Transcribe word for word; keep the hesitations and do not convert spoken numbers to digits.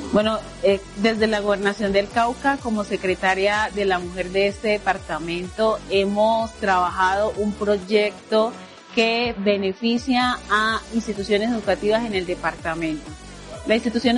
Bueno, eh, desde la Gobernación del Cauca, como secretaria de la Mujer de este departamento, hemos trabajado un proyecto que beneficia a instituciones educativas en el departamento. La institución